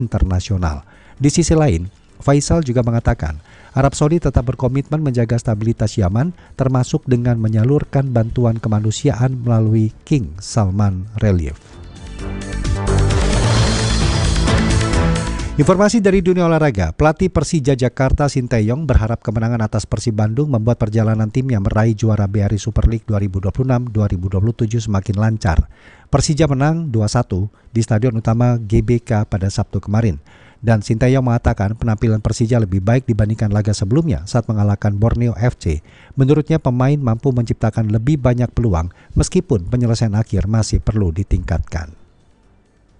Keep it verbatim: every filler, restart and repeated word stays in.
internasional. Di sisi lain, Faisal juga mengatakan Arab Saudi tetap berkomitmen menjaga stabilitas Yaman, termasuk dengan menyalurkan bantuan kemanusiaan melalui King Salman Relief. Informasi dari dunia olahraga, pelatih Persija Jakarta Sinteyong berharap kemenangan atas Persib Bandung membuat perjalanan timnya meraih juara B R I Super League dua ribu dua puluh enam dua ribu dua puluh tujuh semakin lancar. Persija menang dua satu di Stadion Utama G B K pada Sabtu kemarin. Dan Sinteyong mengatakan penampilan Persija lebih baik dibandingkan laga sebelumnya saat mengalahkan Borneo F C. Menurutnya pemain mampu menciptakan lebih banyak peluang meskipun penyelesaian akhir masih perlu ditingkatkan.